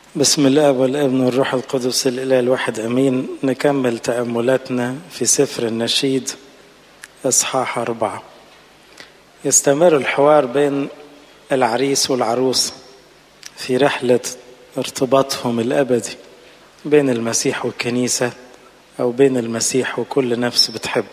بسم الله والابن والروح القدس الإله الواحد أمين. نكمل تأملاتنا في سفر النشيد إصحاح 4. يستمر الحوار بين العريس والعروس في رحلة ارتباطهم الأبدي بين المسيح والكنيسة أو بين المسيح وكل نفس بتحبه.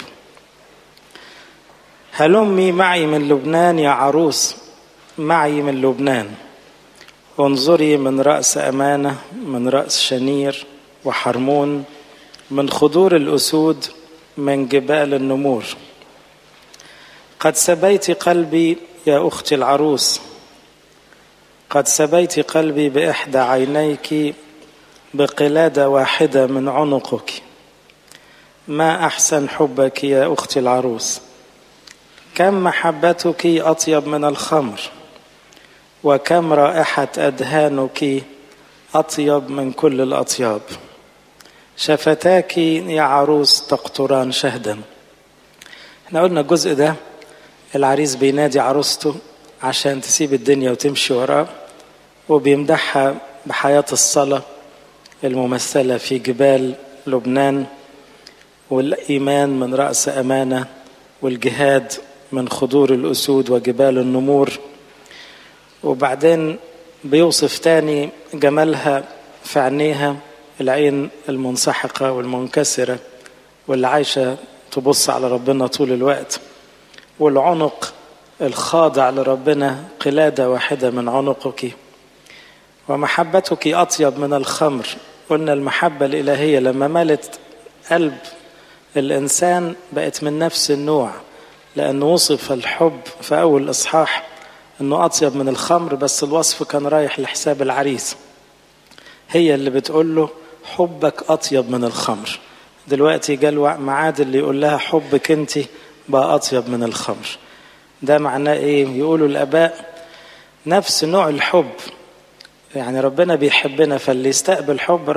هلمي معي من لبنان يا عروس، معي من لبنان، انظري من رأس أمانة، من رأس شنير وحرمون، من خضور الأسود، من جبال النمور. قد سبيت قلبي يا أختي العروس، قد سبيت قلبي بإحدى عينيك، بقلادة واحدة من عنقك. ما أحسن حبك يا أختي العروس، كم محبتك أطيب من الخمر، وكم رائحة أدهانك أطيب من كل الأطياب. شفتاك يا عروس تقطران شهدا. احنا قلنا الجزء ده العريس بينادي عروسته عشان تسيب الدنيا وتمشي وراه، وبيمدحها بحياة الصلاة الممثلة في جبال لبنان، والإيمان من رأس أمانة، والجهاد من خضور الأسود وجبال النمور. وبعدين بيوصف تاني جمالها في عينيها، العين المنسحقة والمنكسرة واللي عايشة تبص على ربنا طول الوقت، والعنق الخاضع لربنا، قلادة واحدة من عنقك. ومحبتك أطيب من الخمر. قلنا المحبة الإلهية لما ملت قلب الإنسان بقت من نفس النوع، لأنه وصف الحب في أول إصحاح أنه أطيب من الخمر، بس الوصف كان رايح لحساب العريس. هي اللي بتقول له حبك أطيب من الخمر. دلوقتي جاء معاد اللي يقول لها حبك أنت بقى أطيب من الخمر. ده معناه إيه؟ يقولوا الآباء نفس نوع الحب، يعني ربنا بيحبنا، فاللي يستقبل حب